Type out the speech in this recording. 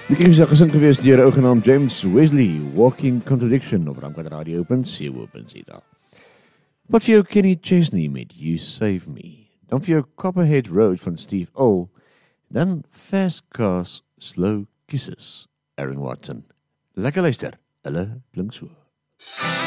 Die is gesing geweest deur 'n ou genaamd James Wesley, Walking Contradiction op ramkwadradio.co.za. Wat vir jou Kenny Chesney met You Save Me, dan vir jou Copperhead Road van Steve Earle, dan Fast Cars, Slow Kisses, Aaron Watson. Lekker luister, hulle klink so.